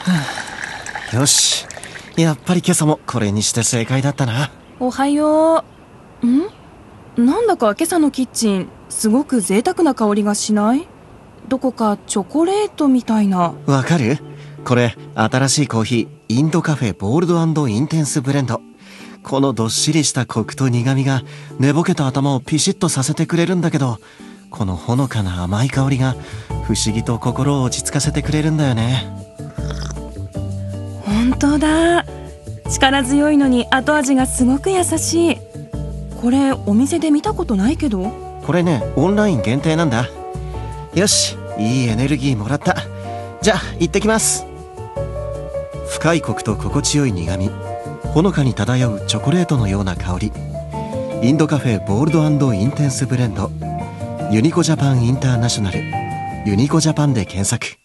よし、やっぱり今朝もこれにして正解だったな。 おはよう。なんだか今朝のキッチンすごく贅沢な香りがしない？どこかチョコレートみたいな。 わかる？これ新しいコーヒー、インドカフェボールド&インテンスブレンド。このどっしりしたコクと苦みが寝ぼけた頭をピシッとさせてくれるんだけど、このほのかな甘い香りが不思議と心を落ち着かせてくれるんだよね。 本当だ。力強いのに後味がすごく優しい。これお店で見たことないけど。 これね、オンライン限定なんだ。よし、いいエネルギーもらった。じゃあ行ってきます。深いコクと心地よい苦み、ほのかに漂うチョコレートのような香り。インドカフェボールド&インテンスブレンド、ユニコジャパンインターナショナル、ユニコジャパンで検索。